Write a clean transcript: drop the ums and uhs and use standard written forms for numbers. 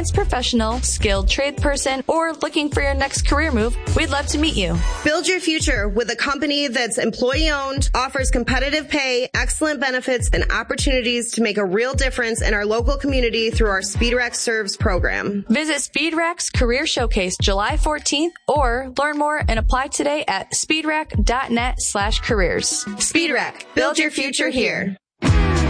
experienced professional, skilled trade person, or looking for your next career move, we'd love to meet you. Build your future with a company that's employee-owned, offers competitive pay, excellent benefits, and opportunities to make a real difference in our local community through our SpeedRack Serves program. Visit SpeedRack's Career Showcase July 14th or learn more and apply today at speedrack.net/careers. SpeedRack, build your future here.